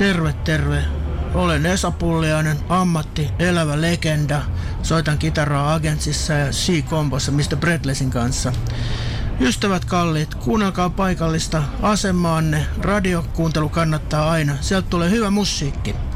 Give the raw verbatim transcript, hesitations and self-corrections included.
Terve, terve. Olen Esa Pulliainen, ammatti, elävä legenda. Soitan kitaraa Agentsissa ja C-kombossa mister Bredlesin kanssa. Ystävät kalliit, kuunnelkaa paikallista asemaanne. Radiokuuntelu kannattaa aina. Sieltä tulee hyvä musiikki.